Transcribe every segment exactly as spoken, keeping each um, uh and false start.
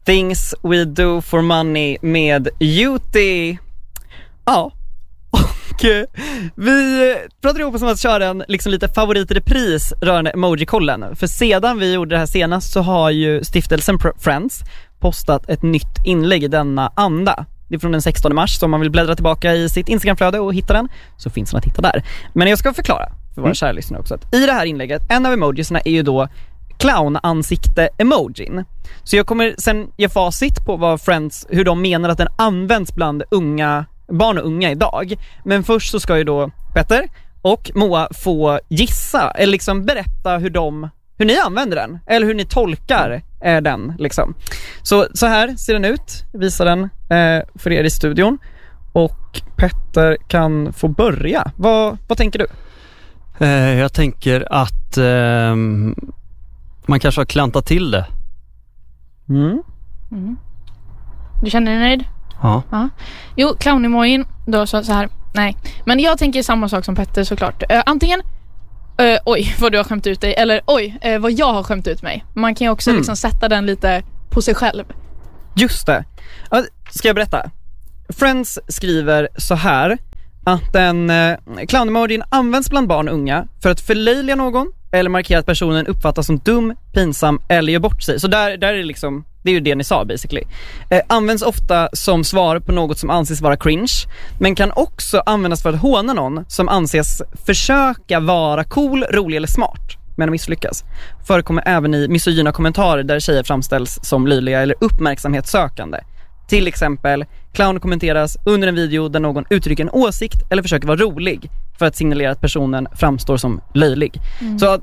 Things We Do For Money med Yuti. Ja, och vi pratade ihop om att köra en liksom lite favoritrepris rörande emoji-kollen. För sedan vi gjorde det här senast så har ju stiftelsen Friends postat ett nytt inlägg i denna anda. Det är från den sextonde mars, så om man vill bläddra tillbaka i sitt Instagramflöde och hitta den så finns den att hitta där. Men jag ska förklara för våra mm. kära lyssnare också att i det här inlägget, en av emojisarna är ju då clown-ansikte-emojin. Så jag kommer sen ge facit på vad Friends, hur de menar att den används bland unga, barn och unga idag. Men först så ska ju då Petter och Moa få gissa eller liksom berätta hur de hur ni använder den eller hur ni tolkar eh, den liksom. Så så här ser den ut. Jag visar den eh, för er i studion och Petter kan få börja. Vad vad tänker du? Eh, jag tänker att eh, man kanske har klantat till det. Mm. Mm. Du känner dig nöjd? Ja. Ja. Jo, clown-emojin då så, så här. Nej, men jag tänker samma sak som Petter såklart. Uh, antingen uh, oj, vad du har skämt ut dig eller oj, uh, vad jag har skämt ut mig. Man kan ju också mm. liksom sätta den lite på sig själv. Just det. Ska jag berätta? Friends skriver så här att den uh, clown-emojin används bland barn och unga för att förlöjliga någon eller markera att personen uppfattas som dum, pinsam eller gör bort sig. Så där, där är det liksom, det är ju det ni sa basically. Eh, används ofta som svar på något som anses vara cringe, men kan också användas för att håna någon som anses försöka vara cool, rolig eller smart, men misslyckas. Förekommer även i misogyna kommentarer där tjejer framställs som löjliga eller uppmärksamhetssökande. Till exempel, clown kommenteras under en video där någon uttrycker en åsikt eller försöker vara rolig för att signalera att personen framstår som löjlig. Mm. Så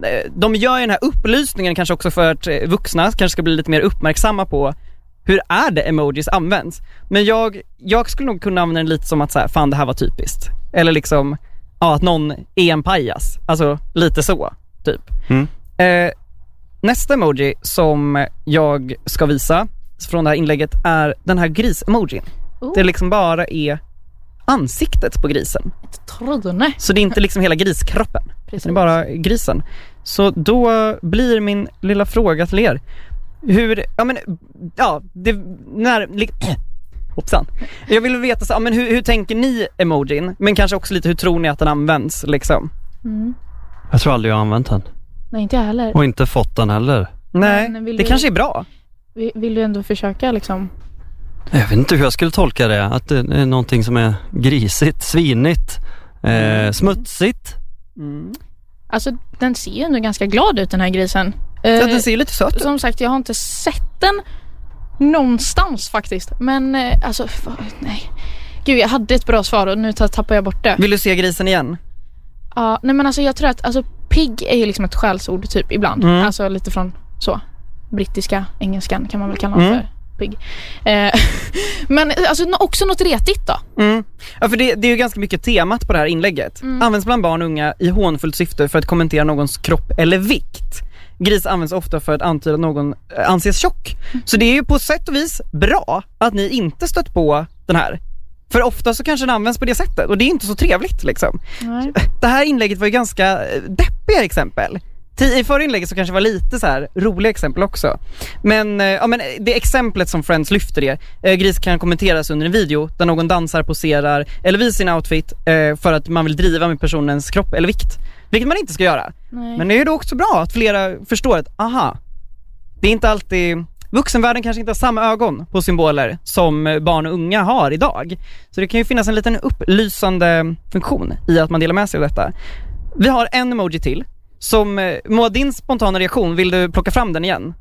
de gör den här upplysningen kanske också för att vuxna kanske ska bli lite mer uppmärksamma på hur är det emojis används. Men jag, jag skulle nog kunna använda den lite som att så här, fan det här var typiskt. Eller liksom ja, att någon är en pajas. Alltså lite så, typ. Mm. Eh, nästa emoji som jag ska visa från det här inlägget är den här gris-emojin. Oh. Det liksom bara är ansiktet på grisen. Trodde. Så det är inte liksom hela griskroppen. Precis. Det är bara grisen. Så då blir min lilla fråga till er. Hur, ja men, ja, det, när, li, hoppsan. Jag vill veta så, ja, men hur, hur tänker ni emojin? Men kanske också lite hur tror ni att den används liksom? Mm. Jag tror aldrig jag har använt den. Nej, inte jag heller. Och inte fått den heller. Nej, det du, kanske är bra. Vill, vill du ändå försöka liksom? Jag vet inte hur jag skulle tolka det. Att det är någonting som är grisigt, svinigt, eh, smutsigt. Mm. Alltså den ser ju ändå ganska glad ut den här grisen. Ja, eh, den ser lite söt ut. Som sagt, jag har inte sett den någonstans faktiskt. Men eh, alltså, nej. Gud, jag hade ett bra svar och nu tappar jag bort det. Vill du se grisen igen? Ja, nej men alltså jag tror att alltså, pig är ju liksom ett skällsord typ ibland. Mm. Alltså lite från så brittiska, engelskan kan man väl kalla mm. för. Eh, men alltså också något retigt då. Mm. Ja, för det, det är ju ganska mycket temat på det här inlägget. Mm. Används bland barn och unga i hånfullt syfte för att kommentera någons kropp eller vikt. Gris används ofta för att antyda att någon anses tjock. Mm. Så det är ju på sätt och vis bra att ni inte stött på den här. För ofta så kanske den används på det sättet och det är inte så trevligt liksom. Nej. Det här inlägget var ju ganska deppiga exempel. I förra inlägget så kanske det var lite så här roliga exempel också. Men, ja, men det exemplet som Friends lyfter är eh, gris kan kommenteras under en video där någon dansar, poserar eller visar sin outfit eh, för att man vill driva med personens kropp eller vikt. Vilket man inte ska göra. Nej. Men det är då också bra att flera förstår att aha, det är inte alltid vuxenvärlden kanske inte har samma ögon på symboler som barn och unga har idag. Så det kan ju finnas en liten upplysande funktion i att man delar med sig av detta. Vi har en emoji till. Som, må din spontana reaktion, vill du plocka fram den igen?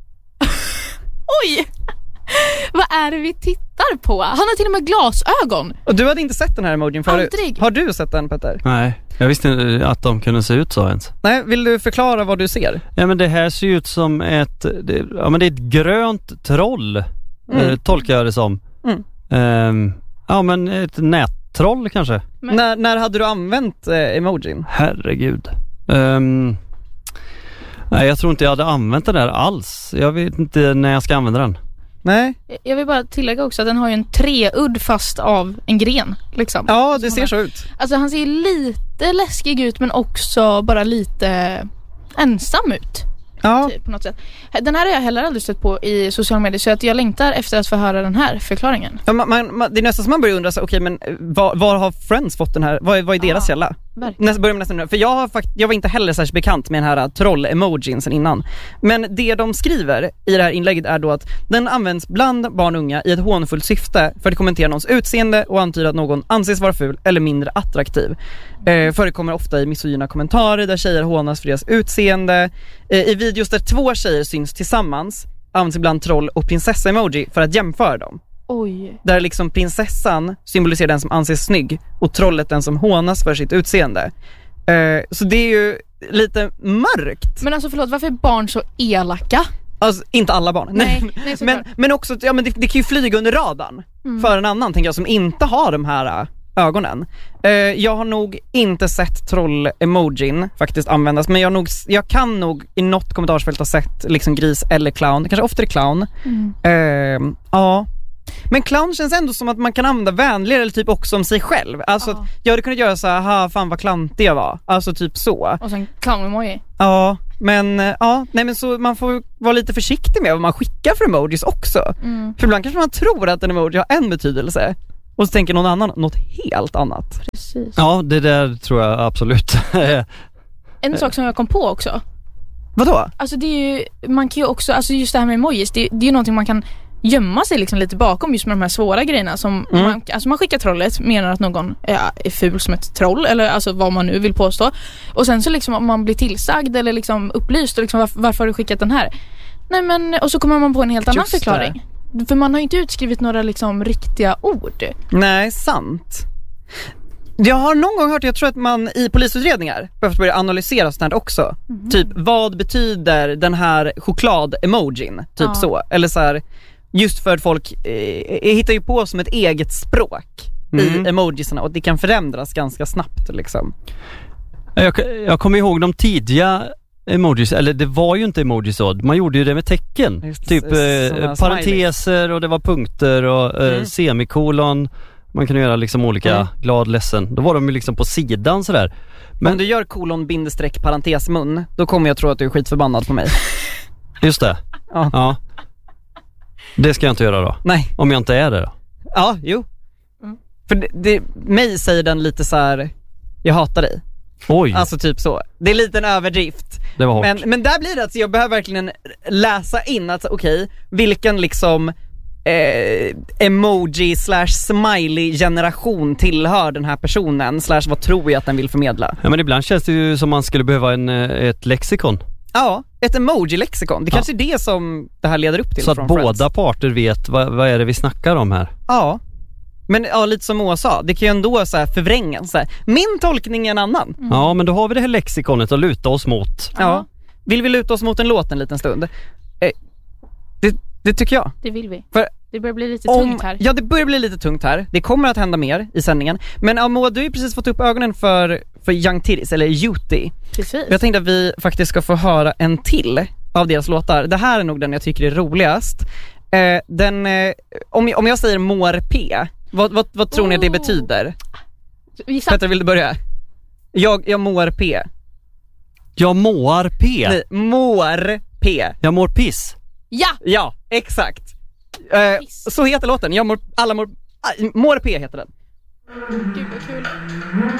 Oj! Vad är det vi tittar på? Han har till och med glasögon. Och du hade inte sett den här emojin förut? Aldrig. Har du sett den, Petter? Nej, jag visste inte att de kunde se ut så ens. Nej, vill du förklara vad du ser? Ja, men det här ser ut som ett, det, ja, men det är ett grönt troll, mm. eh, tolkar jag det som. Mm. Eh, ja, men ett nättroll kanske. Men... När, när hade du använt eh, emojin? Herregud. Um, nej, jag tror inte jag hade använt den där alls. Jag vet inte när jag ska använda den. Nej. Jag vill bara tillägga också att den har ju en treudd fast av en gren liksom. Ja, det ser så ut. Alltså han ser lite läskig ut men också bara lite ensam ut. Ja. Typ, på något sätt. Den här har jag heller aldrig stött på i sociala medier, så att jag längtar efter att få höra den här förklaringen. Ja, man, man, det är nästan som man börjar undra så, okej, men var, var har Friends fått den här? Vad är, vad är deras Ja, källa? verkligen. Nästa börjar med nästan, för jag har fakt, jag var inte heller särskilt bekant med den här troll-emojin sen innan. Men det de skriver i det här inlägget är då att den används bland barn och unga i ett hånfullt syfte för att kommentera någons utseende och antyda att någon anses vara ful eller mindre attraktiv. Eh, förekommer ofta i misogyna kommentarer där tjejer hånas för deras utseende. Eh, I videos där två tjejer syns tillsammans används ibland troll- och prinsessa-emoji för att jämföra dem. Oj. Där liksom prinsessan symboliserar den som anses snygg och trollet den som hånas för sitt utseende. Eh, så det är ju lite mörkt. Men alltså förlåt, varför är barn så elaka? Alltså inte alla barn. Nej, nej, men, men också, ja, men det, det kan ju flyga under radarn Mm. för en annan, tänker jag, som inte har de här äh, ögonen. Eh, jag har nog inte sett troll-emojin faktiskt användas, men jag, nog, jag kan nog i något kommentarsfält ha sett liksom gris eller clown. Kanske oftare clown. Mm. Eh, ja. Men clown känns ändå som att man kan använda vänligare eller typ också om sig själv. Alltså Ja. att jag hade kunnat göra så här, ha fan vad klantig jag var. Alltså typ så. Och sen clown-emoji. Ja, men eh, ja, nej men så man får vara lite försiktig med vad man skickar för emojis också. Mm. För ibland kanske man tror att en emoji har en betydelse och så tänker någon annan något helt annat. Precis. Ja, det där tror jag absolut. En sak som jag kom på också. Vadå? Alltså det är ju, man kan ju också, alltså just det här med emojis, det, det är ju någonting man kan gömma sig liksom lite bakom, just med de här svåra grejerna som Mm. man, alltså man skickar trollet, menar att någon är, är ful som ett troll, eller alltså vad man nu vill påstå, och sen så liksom om man blir tillsagd eller liksom upplyst och liksom varför, varför har du skickat den här? Nej men, och så kommer man på en helt annan Just det. förklaring. För man har ju inte utskrivit några liksom riktiga ord. Nej, sant. Jag har någon gång hört, jag tror att man i polisutredningar behöver börja analysera sånt här också. Mhm. Typ, vad betyder den här choklad-emojin? Typ Ja. så. Eller så här, just för att folk eh, hittar ju på som ett eget språk Mm. i emojisarna och det kan förändras ganska snabbt liksom. Jag, jag kommer ihåg de tidiga emojis, eller det var ju inte emojis så, man gjorde ju det med tecken. Just, typ såna eh, parenteser och det var punkter och eh, Mm. semikolon. Man kunde göra liksom olika Mm. glad, ledsen. Då var de ju liksom på sidan sådär. Men om du gör kolon, bindestreck, parentesmun, då kommer jag tro att du är skitförbannad på mig. Just det. Ja. Ja. Det ska jag inte göra då. Nej. Om jag inte är det då. Ja, jo. Mm. För det, det, mig säger den lite så här: jag hatar dig. Oj, Alltså typ så. Det är lite en överdrift. det var hårt. Men, men där blir det att jag behöver verkligen läsa in att okej, vilken liksom eh, emoji slash smiley generation tillhör den här personen slash vad tror jag att den vill förmedla. Ja, men ibland känns det ju som man skulle behöva en, eh, ett lexikon. Ja, ett emoji-lexikon. Det Ja. kanske är det som det här leder upp till. Så att från båda Friends. parter vet vad, vad är det vi snackar om här. Ja. Men ja, lite som Moa sa, det kan ju ändå så här förvränga så här. Min tolkning är en annan. Mm. Ja, men då har vi det här lexikonet att luta oss mot. Ja. Vill vi luta oss mot en låt en liten stund? Eh, det, det tycker jag. Det vill vi. För Det börjar bli lite Om, tungt här. ja, det börjar bli lite tungt här. Det kommer att hända mer i sändningen. Men ja, Moa, du har ju precis fått upp ögonen för, för Young Titties, eller Yuti. Precis. Jag tänkte att vi faktiskt ska få höra en till av deras låtar. Det här är nog den jag tycker är roligast. Eh, den, eh, om, jag, om jag säger Mår P, vad, vad, vad tror ni det Oh. betyder? Visa. Petter, vill du börja? Jag, jag mår P. Jag mår P. Nej, mår P. Jag mår piss. Ja! Ja, exakt. Eh, Piss. så heter låten. Jag mår, alla mår, ah, mår P heter den. Gud vad kul.